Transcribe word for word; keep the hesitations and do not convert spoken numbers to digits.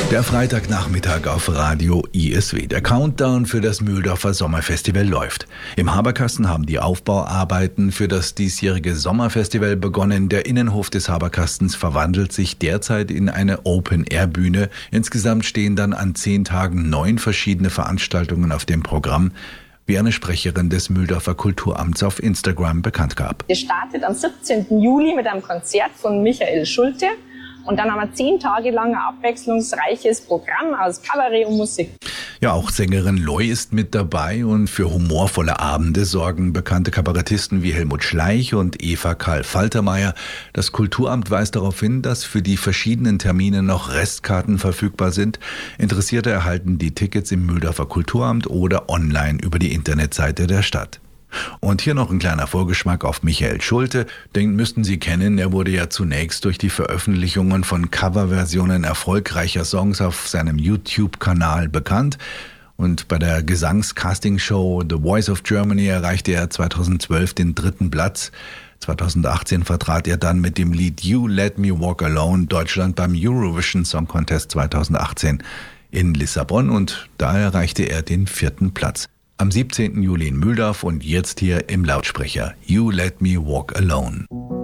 Der Freitagnachmittag auf Radio I S W. Der Countdown für das Mühldorfer Sommerfestival läuft. Im Haberkasten haben die Aufbauarbeiten für das diesjährige Sommerfestival begonnen. Der Innenhof des Haberkastens verwandelt sich derzeit in eine Open-Air-Bühne. Insgesamt stehen dann an zehn Tagen neun verschiedene Veranstaltungen auf dem Programm, wie eine Sprecherin des Mühldorfer Kulturamts auf Instagram bekannt gab. Es startet am siebzehnten Juli mit einem Konzert von Michael Schulte. Und dann haben wir zehn Tage lang ein abwechslungsreiches Programm aus Kabarett und Musik. Ja, auch Sängerin Loy ist mit dabei und für humorvolle Abende sorgen bekannte Kabarettisten wie Helmut Schleich und Eva Karl Faltermeier. Das Kulturamt weist darauf hin, dass für die verschiedenen Termine noch Restkarten verfügbar sind. Interessierte erhalten die Tickets im Mühldorfer Kulturamt oder online über die Internetseite der Stadt. Und hier noch ein kleiner Vorgeschmack auf Michael Schulte. Den müssten Sie kennen. Er wurde ja zunächst durch die Veröffentlichungen von Coverversionen erfolgreicher Songs auf seinem YouTube-Kanal bekannt. Und bei der Gesangs-Casting-Show The Voice of Germany erreichte er zweitausendzwölf den dritten Platz. zweitausendachtzehn vertrat er dann mit dem Lied You Let Me Walk Alone Deutschland beim Eurovision Song Contest zweitausendachtzehn in Lissabon und da erreichte er den vierten Platz. Am siebzehnten Juli in Mühldorf und jetzt hier im Lautsprecher You Let Me Walk Alone.